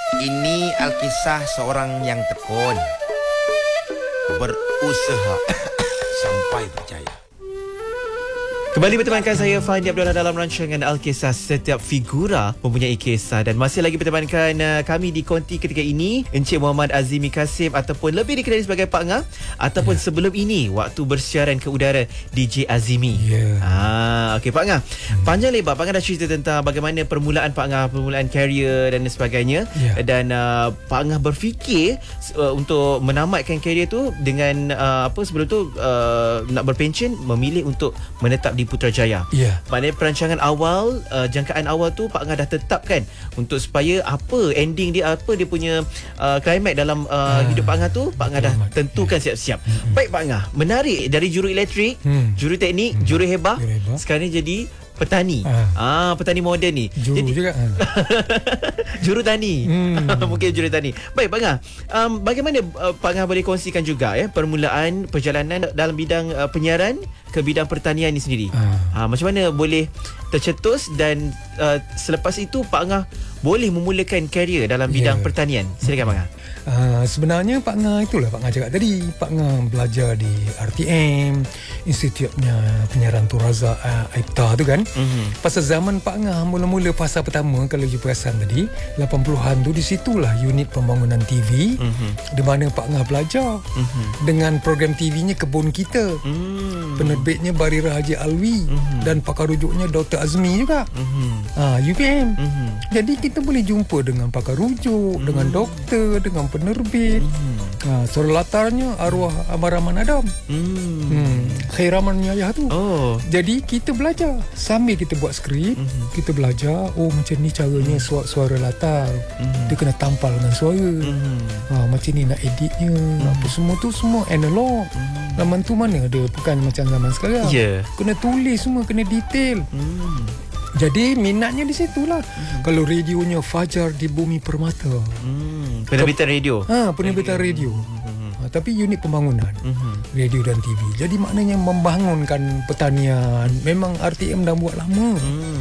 Ini Alkisah seorang yang tekun, berusaha sampai berjaya. Kembali bertemankan saya Fandi Abdullah dalam rancangan Alkisah. Setiap figura mempunyai kisah. Dan masih lagi bertemankan kami di konti ketika ini Encik Muhammad Azimi Kasim, ataupun lebih dikenali sebagai Pak Ngah, ataupun sebelum ini waktu bersiaran ke udara DJ Azimi. Okey Pak Ngah, panjang lebar Pak Ngah dah cerita tentang bagaimana permulaan Pak Ngah, permulaan karier dan sebagainya. Dan Pak Ngah berfikir untuk menamatkan karier tu dengan sebelum tu nak berpencen, memilih untuk menetap di Putrajaya. Maknanya perancangan awal, jangkaan awal tu Pak Ngah dah tetapkan untuk supaya apa ending dia, apa dia punya climax dalam hidup Pak Ngah tu, Pak Ngah dah tentukan siap-siap. Baik Pak Ngah, menarik dari juru elektrik, juru teknik, juru hebah, sekarang ni jadi petani. Petani moden ni. Juru juga. Juru tani. Mungkin juru tani. Baik Pak Ngah, bagaimana Pak Ngah boleh kongsikan juga permulaan perjalanan dalam bidang penyiaran ke bidang pertanian ni sendiri. Macam mana boleh tercetus dan selepas itu Pak Ngah boleh memulakan karier dalam bidang pertanian. Silakan Pak Ngah. Sebenarnya Pak Ngah itulah Pak Ngah cakap tadi. Pak Ngah belajar di RTM, Institutnya Penyiaran Tun Razak Aibta tu kan. Pasal zaman Pak Ngah mula-mula fasa pertama, kalau you perasan tadi 80-an tu, di situlah unit pembangunan TV di mana Pak Ngah belajar dengan program TV-nya Kebun Kita. Penerbitnya Barira Haji Alwi dan pakar rujuknya Dr. Azmi juga. UPM. Jadi kita boleh jumpa dengan pakar rujuk, dengan doktor, dengan penerbit. Suara latarnya arwah Abang Rahman Adam, Khairaman Yayah tu. Jadi kita belajar sambil kita buat skrip. Kita belajar, macam ni caranya suara latar, dia kena tampal dengan suara. Macam ni nak editnya, apa semua tu semua analog. Zaman tu mana ada, bukan macam zaman sekarang. Kena tulis semua, kena detail. Jadi minatnya di situlah. Kalau radionya Fajar di Bumi Permata, penerbitan radio. Penerbitan radio. Tapi unit pembangunan radio dan TV. Jadi maknanya membangunkan pertanian. Memang RTM dah buat lama.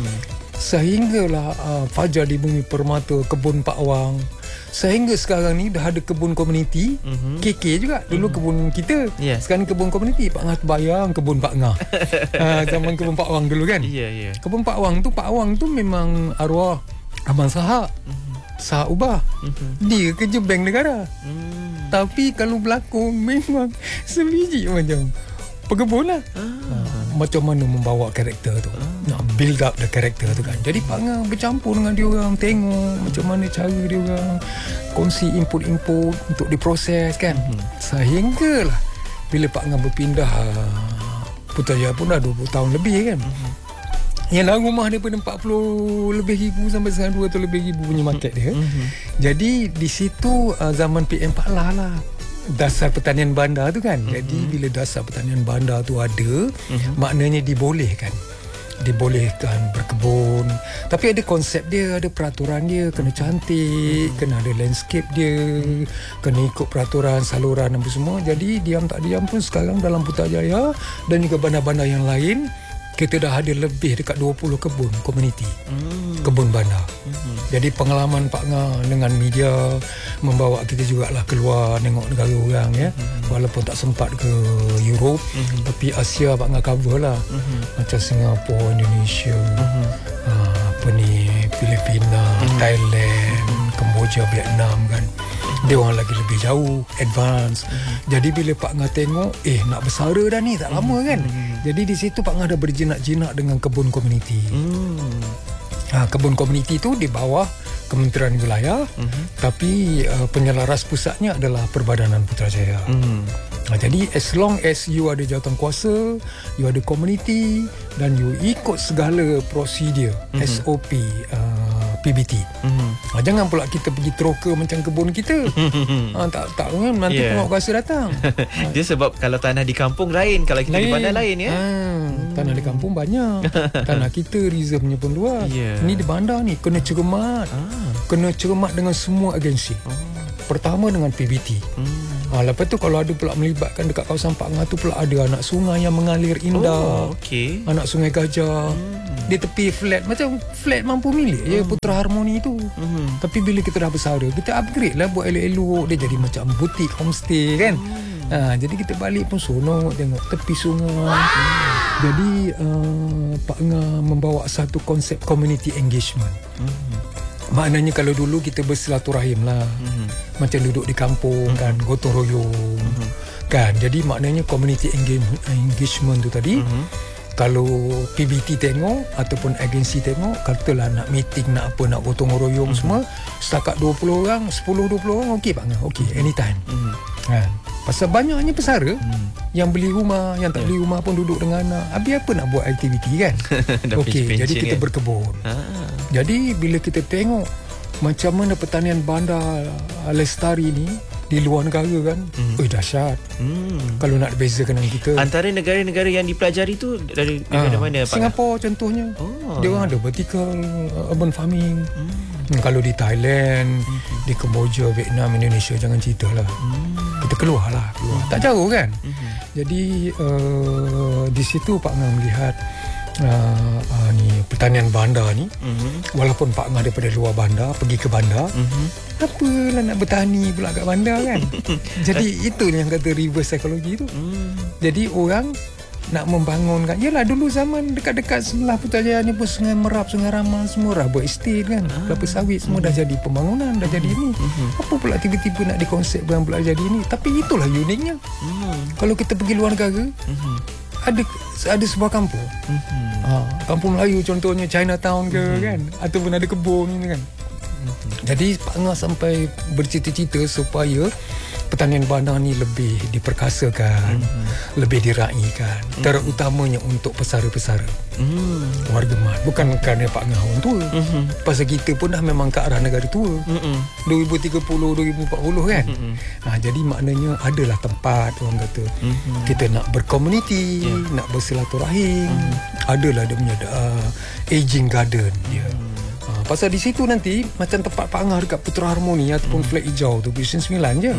Sehinggalah Fajar di Bumi Permata, Kebun Pak Wang. Sehingga sekarang ni dah ada kebun komuniti. KK juga. Dulu kebun kita, sekarang kebun komuniti. Pak Ngah terbayang kebun Pak Ngah. Zaman kebun Pak Wang dulu kan. Kebun Pak Wang tu memang arwah Abang Sahak, Sahak Ubah. Dia kerja bank negara. Tapi kalau berlakon memang sebiji macam pekebun lah. Macam mana membawa karakter tu, nak build up the karakter tu kan. Jadi Pak Ngah bercampur dengan dia orang, tengok macam mana cara dia orang kongsi input-input untuk diproses kan. Sehinggalah bila Pak Ngah berpindah Putrajaya pun dah 20 tahun lebih kan. Yang dalam rumah daripada 40 lebih ribu sampai sekarang 200 lebih ribu punya market dia. Jadi di situ zaman PM Pak Lah lah, dasar pertanian bandar tu kan. Jadi bila dasar pertanian bandar tu ada, maknanya dibolehkan berkebun. Tapi ada konsep dia, ada peraturan dia, kena cantik, kena ada landscape dia, kena ikut peraturan saluran apa semua. Jadi diam tak diam pun sekarang dalam Putrajaya dan juga bandar-bandar yang lain, kita dah ada lebih dekat 20 kebun komuniti, kebun bandar. Jadi pengalaman Pak Ngah dengan media membawa kita jugalah keluar tengok negara orang ya. Walaupun tak sempat ke Europe, tapi Asia Pak Ngah cover lah. Macam Singapura, Indonesia, Filipina, Thailand, Kemboja, Vietnam kan. Dia orang lagi lebih jauh, advance. Jadi bila Pak Ngah tengok, nak bersara dah ni, tak lama kan. Jadi di situ Pak Ngah dah berjinak-jinak dengan kebun komuniti. Kebun komuniti tu di bawah Kementerian Wilayah, tapi penyelaras pusatnya adalah Perbadanan Putrajaya. Jadi as long as you ada jawatan kuasa, you ada komuniti dan you ikut segala prosedur, SOP, PBT. Jangan pula kita pergi teroka macam kebun kita. Tak kan nanti penguat kuasa datang. Dia sebab kalau tanah di kampung lain, kalau kita di bandar lain ya. Tanah di kampung banyak. Tanah kita reserve-nya pun luas. Ni di bandar ni kena cermat. Kena cermat dengan semua agensi. Pertama dengan PBT. Lepas tu kalau ada pula melibatkan dekat kawasan Pak Ngah tu pula ada anak sungai yang mengalir indah. Okey. Anak sungai Gajah. Di tepi flat, macam flat mampu milik je Putra Harmoni tu. Tapi bila kita dah bersara, kita upgrade lah, buat elok-elok. Dia jadi macam butik homestay kan. Jadi kita balik pun seronok tengok tepi sungai. Jadi Pak Ngah membawa satu konsep community engagement. Maknanya kalau dulu kita bersilaturahim lah, macam duduk di kampung kan, gotong royong kan. Jadi maknanya community engagement tu tadi, kalau PBT tengok ataupun agensi tengok, katalah nak meeting, nak apa, nak gotong royong semua, setakat 20 orang, 10-20 orang, okey Pak Ngah, okey, anytime. Kan? Pasal banyaknya pesara yang beli rumah, yang tak beli rumah pun duduk dengan anak. Habis apa nak buat aktiviti kan? Okey, jadi kita kan berkebun. Jadi bila kita tengok macam mana pertanian bandar lestari ni di luar negara kan, dahsyat. Kalau nak bezakan dengan kita, Antara negara-negara yang dipelajari tu dari negara mana Pak? Singapura contohnya. Dia orang ada vertical urban farming. Kalau di Thailand, di Kemboja, Vietnam, Indonesia, jangan ceritalah. Kita keluar. Tak jauh kan. Jadi di situ Pak Ngah melihat ni pertanian bandar ni, walaupun Pak Ngah daripada luar bandar pergi ke bandar, apalah nak bertani pula kat bandar kan. Jadi itu yang kata reverse psychology tu. Jadi orang nak membangunkan, yalah dulu zaman dekat-dekat sebelah Putrajaya ni pun Sungai Merap, Sungai Ramal semua dah buat estate kan, kelapa sawit semua dah jadi pembangunan, dah jadi ni. Apa pula tiba-tiba nak dikonsepkan pula jadi ni. Tapi itulah uniknya. Kalau kita pergi luar negara, ada sebuah kampung, kampung Melayu contohnya Chinatown ke kan, ataupun ada kebun ni kan. Jadi Pak Ngah sampai bercita-cita supaya pertanian bandar ni lebih diperkasakan, lebih diraikan, terutamanya untuk pesara-pesara, warga mat. Bukan kerana Pak Ngah orang tua, pasal kita pun dah memang ke arah negara tua, 2030, 2040 kan. Jadi maknanya adalah tempat orang kata kita nak berkomuniti, nak bersilaturahim, adalah dia punya aging garden dia. Pasal di situ nanti macam tempat Pak Ngah dekat Putra Harmoni ataupun flag hijau tu Vision 9 je.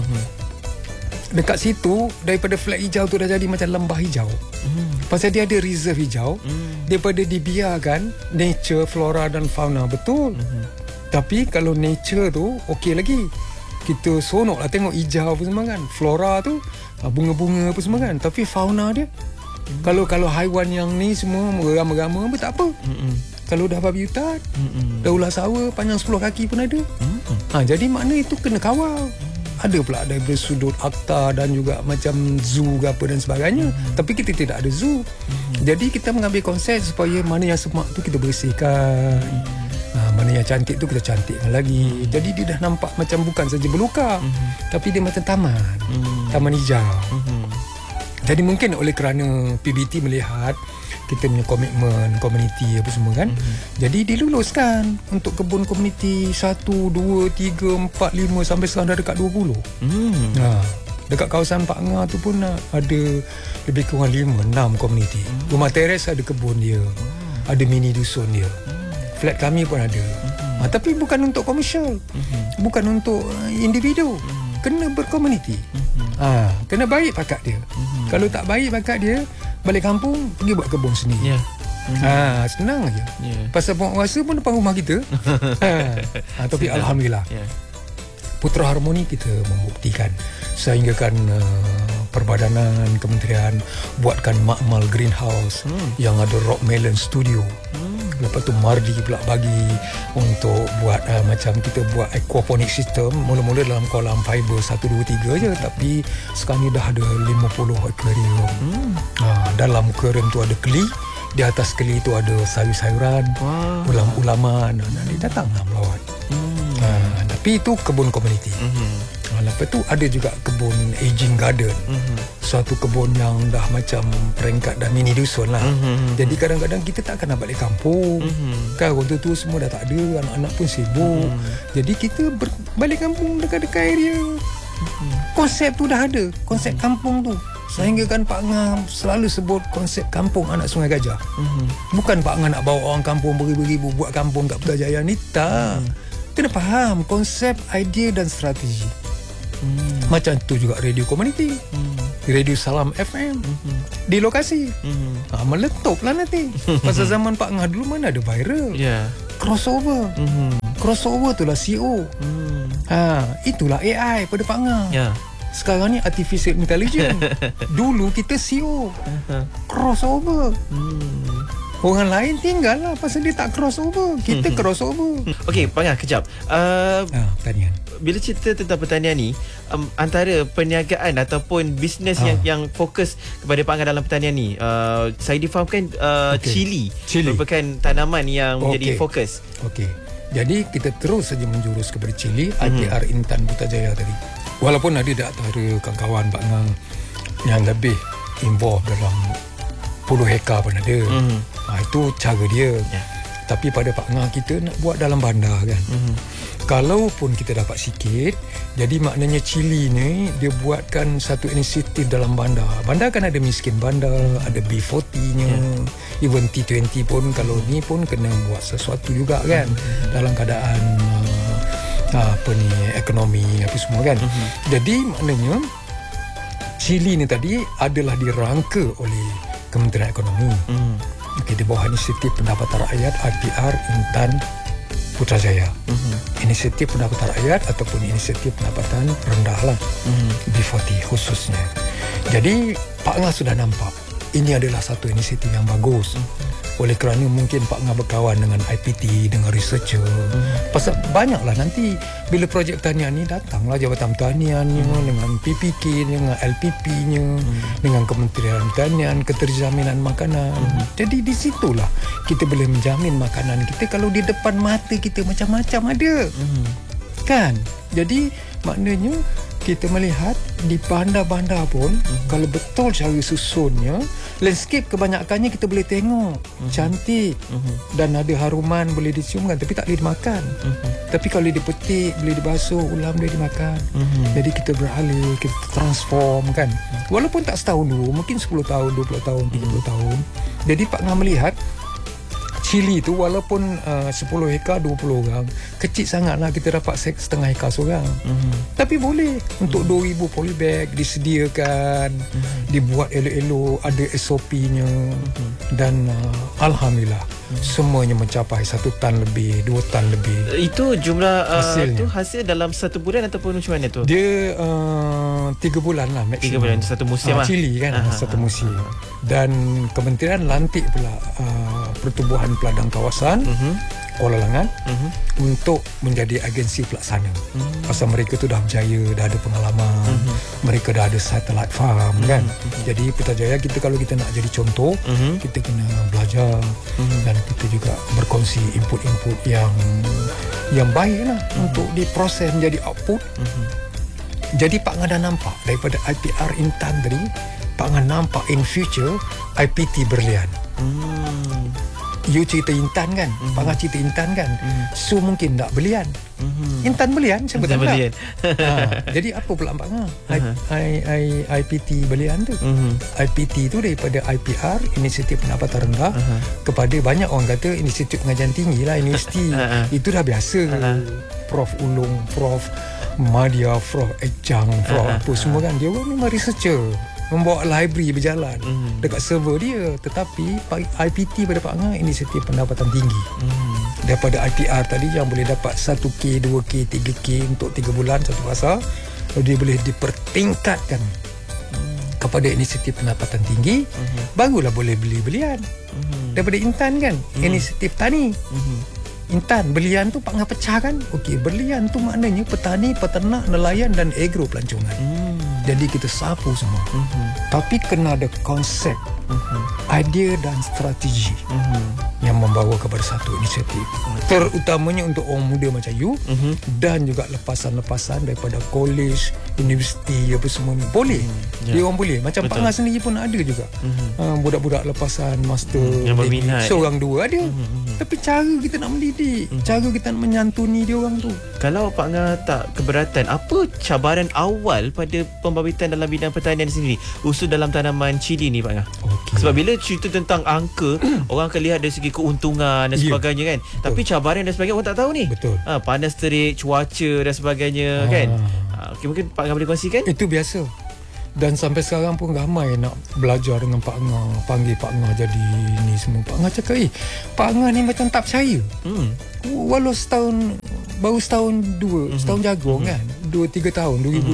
Dekat situ daripada flag hijau tu dah jadi macam lembah hijau. Pasal dia ada reserve hijau. Daripada dibiarkan nature, flora dan fauna betul. Tapi kalau nature tu okey lagi. Kita seronok lah tengok hijau apa semua kan. Flora tu bunga-bunga apa semua kan. Tapi fauna dia, kalau haiwan yang ni semua merama-rama pun tak apa. Kalau dah babi hutan, dah ular sawa panjang 10 kaki pun ada. Jadi makna itu kena kawal. Ada pula daripada sudut akta dan juga macam zoo ke apa dan sebagainya. Tapi kita tidak ada zoo. Jadi kita mengambil konsep supaya mana yang semak tu kita bersihkan, mana yang cantik tu kita cantikkan lagi. Jadi dia dah nampak macam bukan saja belukar, tapi dia macam taman hijau. Jadi mungkin oleh kerana PBT melihat kita punya komitmen komuniti apa semua kan, jadi diluluskan untuk kebun komuniti 1, 2, 3, 4, 5 sampai sekarang dah dekat 20. Dekat kawasan Pak Ngah tu pun ada lebih kurang 5-6 komuniti. Rumah teres ada kebun dia, ada mini dusun dia, flat kami pun ada. Tapi bukan untuk komersial, bukan untuk individu. Kena berkomuniti. Kena baik pakat dia. Kalau tak baik pakat dia, balik kampung pergi buat kebun sendiri. Senang aja. Pasal penguasa pun depan rumah kita. Tapi alhamdulillah, Putra Harmoni kita membuktikan sehinggakan perbadanan kementerian buatkan makmal greenhouse yang ada rock melon studio. Lepas tu Mardi pula bagi untuk buat macam kita buat aquaponic system. Mula-mula dalam kolam fiber 1, 2, 3 je, tapi sekarang ni dah ada 50 aquarium. Dalam aquarium tu ada keli, di atas keli tu ada sayur-sayuran, ulam-ulaman. Dia datang lah melawat. Tapi itu kebun komuniti. Lepas tu ada juga kebun aging garden, suatu kebun yang dah macam peringkat dah mini dusun lah. Jadi kadang-kadang kita tak akan nak balik kampung kan, waktu tu semua dah tak ada, anak-anak pun sibuk. Jadi kita balik kampung dekat-dekat area. Konsep tu dah ada, konsep kampung tu. Sehingga kan Pak Ngah selalu sebut konsep kampung anak Sungai Gajah. Bukan Pak Ngah nak bawa orang kampung beribu-ribu buat kampung kat Putrajaya ni, tak. Kena faham konsep, idea dan strategi. Macam tu juga radio komuniti, radio Salam FM di lokasi. Meletup lah nanti. Pasal zaman Pak Ngah dulu mana ada viral. Crossover. Crossover tu lah CEO. Itulah AI pada Pak Ngah. Sekarang ni artificial intelligence. Dulu kita CEO. Crossover. Orang lain tinggal lah pasal dia tak crossover. Kita crossover. Okey, Pak Ngah, kejap. Pertanian. Bila cerita tentang pertanian ni, antara perniagaan ataupun bisnes yang fokus kepada Pak Ngah dalam pertanian ni, saya difahamkan cili merupakan tanaman yang menjadi fokus. Okey. Jadi kita terus saja menjurus kepada cili, IPR Intan Putrajaya tadi. Walaupun ada antara kawan-kawan Pak Ngah yang lebih involved dalam puluh hektar pun ada. Itu cara dia. Tapi pada Pak Ngah kita nak buat dalam bandar kan. Kalaupun kita dapat sikit, jadi maknanya cili ni dia buatkan satu inisiatif dalam bandar. Bandar kan ada miskin bandar, ada B40-nya, even T20 pun kalau ni pun kena buat sesuatu juga kan. Dalam keadaan ekonomi apa semua kan. Jadi maknanya cili ni tadi adalah dirangka oleh Kementerian Ekonomi. Di bawah inisiatif pendapatan rakyat IPR Intan Putrajaya. Inisiatif pendapatan rakyat ataupun inisiatif pendapatan rendah lah. B40 khususnya. Jadi Pak Ngah sudah nampak ini adalah satu inisiatif yang bagus. Oleh kerana mungkin Pak Ngah berkawan dengan IPT, dengan researcher. Pasal banyaklah nanti bila projek pertanian ni datanglah Jabatan Pertaniannya, dengan PPK, dengan LPP-nya, dengan Kementerian Pertanian, Keterjaminan Makanan. Jadi di situlah kita boleh menjamin makanan kita. Kalau di depan mata kita macam-macam ada. Kan? Jadi maknanya kita melihat di bandar-bandar pun kalau betul cara susunnya, landscape kebanyakannya kita boleh tengok cantik dan ada haruman boleh diciumkan, tapi tak boleh dimakan. Tapi kalau dipetik, boleh dibasuh, ulam boleh dimakan. Jadi kita beralih, kita transform kan. Walaupun tak setahun dulu, mungkin 10 tahun, 20 tahun, 30 tahun. Jadi Pak Ngah melihat cili tu walaupun 10 hektar 20 orang, kecil sangatlah kita dapat setengah hektar seorang. Tapi boleh untuk 2000 polybag disediakan, dibuat elok-elok, ada SOP-nya. Dan alhamdulillah semuanya mencapai 1 tan lebih, 2 tan lebih. Itu jumlah hasilnya. tu hasil dalam 1 bulan ataupun macam mana tu? Dia 3 bulan lah maksimum. 3 bulan, satu musim lah. Cili kan, satu musim. Dan kementerian lantik pula pertubuhan peladang kawasan Kuala Langat untuk menjadi agensi pelaksana. Pasal mereka tu dah berjaya, dah ada pengalaman, mereka dah ada satellite farm kan. Jadi Putrajaya kita kalau kita nak jadi contoh, kita kena belajar dan kita juga berkongsi input-input yang baik lah untuk diproses menjadi output. Jadi Pak Ngah dah nampak daripada IPR Intan tadi, Pak Ngah nampak in future IPT Berlian. You cerita Intan kan, Pak Ngah cerita Intan kan. So mungkin tak Berlian. Intan Berlian, siapa tahu tak? Jadi apa pula Pak Ngah? IPT Berlian tu. IPT tu daripada IPR, Inisiatif Pendapatan Rendah, kepada banyak orang kata Institut Pengajian Tinggi lah, universiti. Itu dah biasa. Prof Ulung, Prof Madia, Prof Ejang, Prof apa semua kan. Dia orang memang researcher, membawa library berjalan dekat server dia. Tetapi IPT pada Pak Ngah inisiatif pendapatan tinggi. Daripada IPR tadi yang boleh dapat 1K, 2K, 3K untuk 3 bulan satu fasa, dia boleh dipertingkatkan kepada inisiatif pendapatan tinggi. Barulah boleh beli belian. Daripada Intan kan, inisiatif tani. Intan, berlian tu Pak Ngah pecah kan. Okey, berlian tu maknanya petani, peternak, nelayan dan agro pelancongan. Jadi kita sapu semua. Tapi kena ada konsep, idea dan strategi yang membawa kepada satu inisiatif. Terutamanya untuk orang muda macam you dan juga lepasan-lepasan daripada college, universiti apa semua ni. Boleh. Dia orang boleh. Macam Pak Ngah sendiri pun ada juga. Budak-budak lepasan master yang berminat. Seorang dua ada. Tapi cara kita nak mendidik, cara kita nak menyantuni dia orang tu. Kalau Pak Ngah tak keberatan, apa cabaran awal pada pembabitan dalam bidang pertanian sendiri, khusus dalam tanaman cili ni Pak Ngah? Sebab bila cerita tentang angka, orang akan lihat dari segi keuntungan dan sebagainya kan. Tapi cabaran dan sebagainya orang tak tahu ni. Betul. Panas terik, cuaca dan sebagainya kan. Okay, mungkin Pak Angah boleh kongsikan? Itu biasa. Dan sampai sekarang pun ramai nak belajar dengan Pak Angah, panggil Pak Angah jadi ni semua. Pak Angah cakap, Pak Angah ni macam tak percaya. Walau baru setahun jagung kan, 2-3 tahun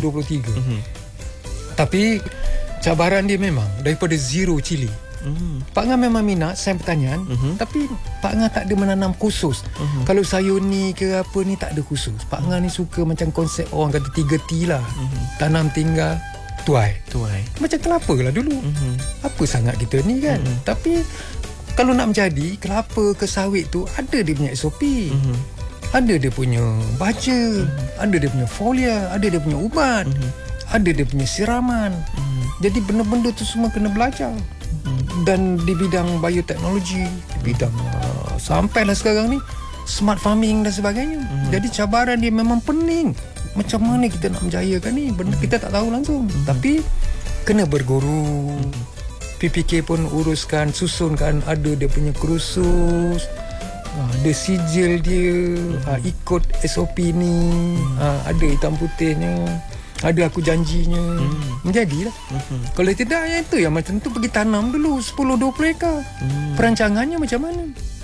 2023. Tapi cabaran dia memang daripada zero cili. Pak Angah memang minat sains pertanian, tapi Pak Angah tak ada menanam khusus. Kalau sayur ni ke apa ni tak ada khusus. Pak Angah ni suka macam konsep orang kata 3T lah. Tanam, tinggal, tuai. Macam kelapa lah dulu. Apa sangat kita ni kan. Tapi kalau nak menjadi kelapa ke sawit tu, ada dia punya SOP. Ada dia punya baja, ada dia punya folia, ada dia punya ubat, ada dia punya siraman. Jadi benda-benda tu semua kena belajar. Dan di bidang bioteknologi, di bidang sampailah sekarang ni smart farming dan sebagainya. Jadi cabaran dia memang pening. Macam mana kita nak menjayakan ni? Benda kita tak tahu langsung. Tapi kena berguru. PPK pun uruskan, susunkan, ada dia punya kursus, ada sijil dia, ikut SOP ni, ada hitam putihnya, ada aku janjinya. Menjadilah. Kalau tidak, ya itu yang macam tu, pergi tanam dulu 10-20 ekar. Perancangannya macam mana?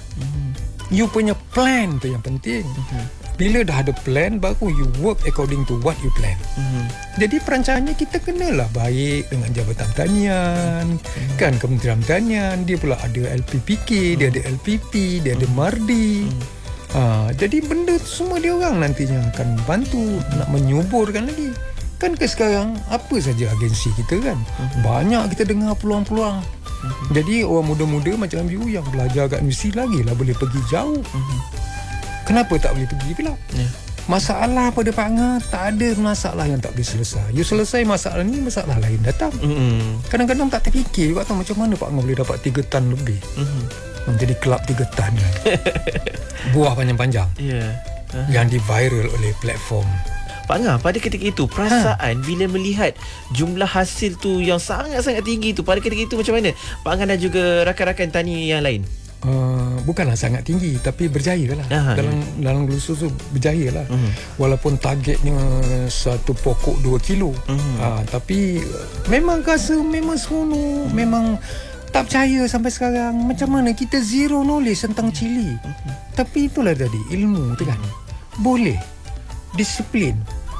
You punya plan tu yang penting. Bila dah ada plan, baru you work according to what you plan. Jadi perancangannya kita kenalah baik dengan Jabatan Pertanian, kan, Kementerian Pertanian. Dia pula ada LPPK, dia ada LPP, dia ada MARDI. Jadi benda tu semua dia orang nantinya akan bantu nak menyuburkan lagi. Kan ke sekarang apa saja agensi kita kan, banyak kita dengar peluang-peluang. Jadi orang muda-muda macam you yang belajar kat universiti lagi lah boleh pergi jauh. Kenapa tak boleh pergi pula? Masalah pada Pak Angah, tak ada masalah yang tak boleh selesai. You selesai masalah ni, masalah lain datang. Kadang-kadang tak terfikir juga macam mana Pak Angah boleh dapat 3 tan lebih. Jadi kelab 3 tan kan. Buah panjang-panjang yang di-viral oleh platform. Pak Angah, pada ketika itu perasaan bila melihat jumlah hasil tu yang sangat-sangat tinggi tu, pada ketika itu macam mana Pak Angah dan juga rakan-rakan tani yang lain? Bukanlah sangat tinggi, tapi berjaya lah. Dalam glusus tu berjaya lah. Walaupun targetnya satu pokok 2 kilo. Tapi memang rasa memang seronok. Memang tak percaya sampai sekarang. Macam mana kita zero knowledge tentang cili. Tapi itulah tadi ilmu tu kan. Boleh. Disiplin.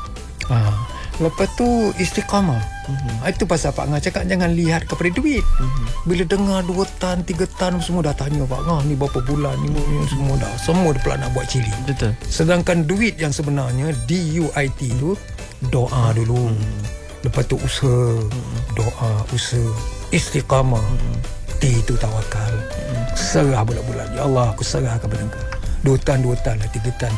Lepas tu istiqamah. Itu pasal Pak Angah cakap jangan lihat kepada duit. Bila dengar 2 tan, 3 tan semua dah tanya Pak Angah ni berapa bulan ni semua dah. Semua dia pula nak buat cili. Betul. Sedangkan duit yang sebenarnya DUIT tu doa dulu. Lepas tu usaha, doa, usaha, istiqamah. T itu tawakal. Serah bulan-bulan. Ya Allah, aku serah kepada Engkau. 2 tan lah, 3 tan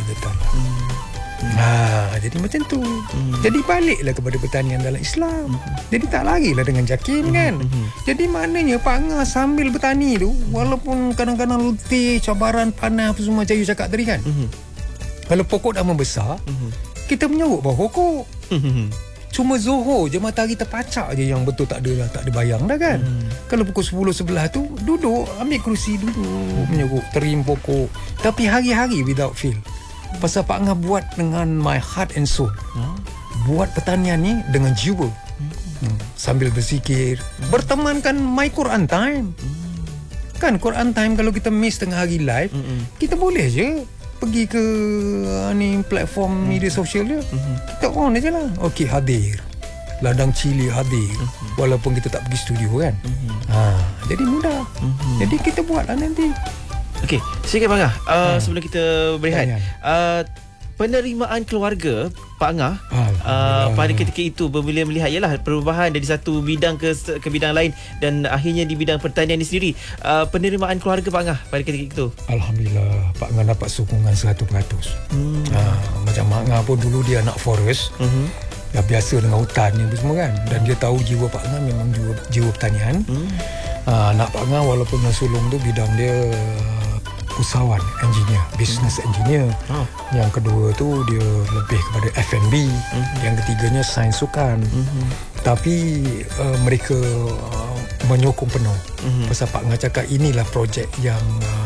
lah. Jadi macam tu. Jadi baliklah kepada pertanian dalam Islam. Jadi tak larilah dengan jakin kan. Jadi maknanya Pak Angah sambil bertani tu, walaupun kadang-kadang letih, cabaran, panas apa semua macam you cakap tadi kan. Kalau pokok dah membesar, kita menyeruk bawah pokok. Cuma Zohor je matahari terpacak je yang betul tak ada bayang dah kan. Kalau pukul 10-11 tu duduk, ambil kerusi duduk menyeruk, terim pokok. Tapi hari-hari without fail. Pasal Pak Angah buat dengan my heart and soul. Buat pertanian ni dengan jiwa. Sambil berzikir, bertemankan my Quran time. Kan Quran time kalau kita miss tengah hari live, kita boleh je pergi ke ni platform media sosial dia. Kita on je lah. Okey, hadir. Ladang cili hadir. Walaupun kita tak pergi studio kan. Jadi mudah. Jadi kita buatlah nanti. Okey, sikit Pak Angah, sebelum kita berehat, penerimaan keluarga Pak Angah pada ketika itu bila melihat ialah perubahan dari satu bidang ke bidang lain dan akhirnya di bidang pertanian ini sendiri, penerimaan keluarga Pak Angah pada ketika itu? Alhamdulillah, Pak Angah dapat sokongan 100%. Macam Mak Angah pun dulu dia anak forest. Dah biasa dengan hutan ni semua kan. Dan dia tahu jiwa Pak Angah memang jiwa pertanian. Anak Pak Angah walaupun yang sulung tu bidang dia usahawan, engineer, business engineer. Yang kedua tu dia lebih kepada F&B. Yang ketiganya sains sukan. Tapi mereka menyokong penuh. Pasal Pak Angah cakap inilah projek yang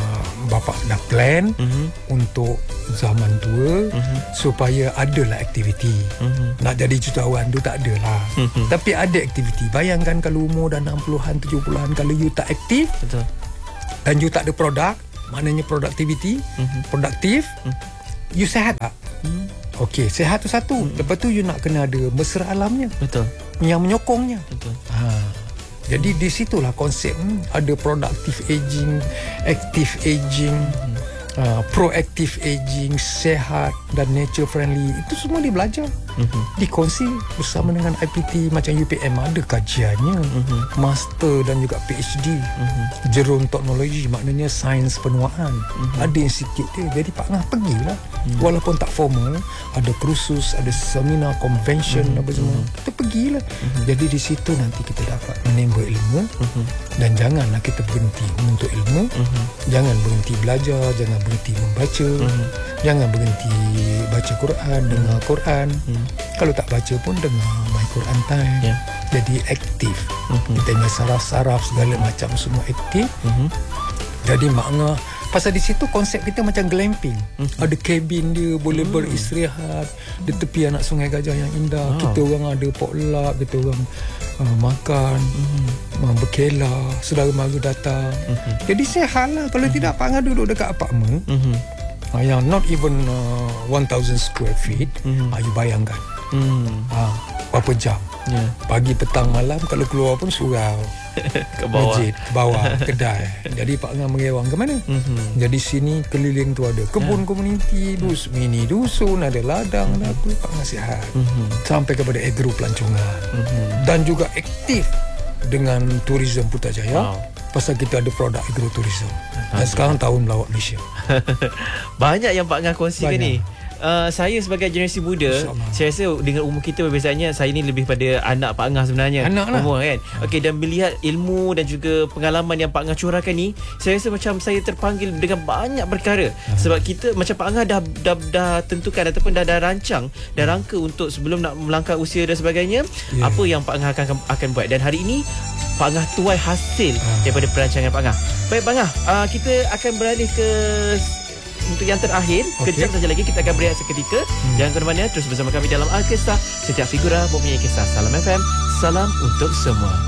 bapa dah plan untuk zaman tua supaya adalah aktiviti. Nak jadi jutawan tu tak adalah. Tapi ada aktiviti. Bayangkan kalau umur dah 60-an, 70-an, kalau you tak aktif, Betul. dan you tak ada produk, maknanya produktiviti, produktif, you sihat tak? Okey, sihat tu satu. Lepas tu you nak kena ada mesra alamnya Betul. yang menyokongnya. Betul. Jadi di situlah konsep ada productive aging, active aging, proactive aging, sehat dan nature friendly. Itu semua dia belajar. Dikongsi bersama dengan IPT macam UPM ada kajiannya, master dan juga PhD. Jerome Teknologi maknanya sains penuaan. Ada institut dia. Jadi Pak Ngah pergilah. Walaupun tak formal, ada kursus, ada seminar, convention apa semua. Kita pergilah. Jadi di situ nanti kita dapat menimba ilmu dan janganlah kita berhenti menuntut ilmu. Jangan berhenti belajar, jangan berhenti membaca. Jangan berhenti baca Quran, dengar Quran. Kalau tak baca pun dengar My Quran Time. Jadi aktif. Kita punya saraf-saraf segala macam semua aktif. Jadi makna pasal di situ konsep kita macam glamping. Ada kabin dia, boleh beristirahat di tepi anak Sungai Gajah yang indah. Kita orang ada potluck, kita orang makan, berkela, saudara mara datang. Jadi sihat lah. Kalau tidak Pak Ngah duduk dekat apartmen yang not even 1,000 square feet. You bayangkan berapa jam, pagi, petang, malam. Kalau keluar pun surau Ke bawah. masjid, ke bawah, kedai. Jadi Pak Ngah mengewang ke mana? Jadi sini keliling tu ada kebun komuniti, mini dusun, ada ladang, ada apa. Pak Ngah sihat sampai kepada agro pelancongan dan juga aktif dengan tourism Putrajaya. Pasal kita ada produk agroturism. Dan sekarang tahun melawat Malaysia. Banyak yang Pak Ngah kongsikan ni. Saya sebagai generasi muda, saya rasa dengan umur kita perbezaannya, saya ni lebih pada anak Pak Ngah sebenarnya. Anak lah. Umur kan. Okey, dan melihat ilmu dan juga pengalaman yang Pak Ngah curahkan ni, saya rasa macam saya terpanggil dengan banyak perkara. Sebab kita macam Pak Ngah dah tentukan ataupun dah rancang dan rangka untuk sebelum nak melangkah usia dan sebagainya, apa yang Pak Ngah akan buat. Dan hari ini Pak Ngah tuai hasil daripada perancangan Pak Ngah. Baik Pak Ngah, kita akan beralih ke untuk yang terakhir. Kejap saja lagi kita akan berehat seketika. Jangan ke mana-mana, terus bersama kami dalam Alkisah. Setiap figura mempunyai kisah. Salam FM, salam untuk semua.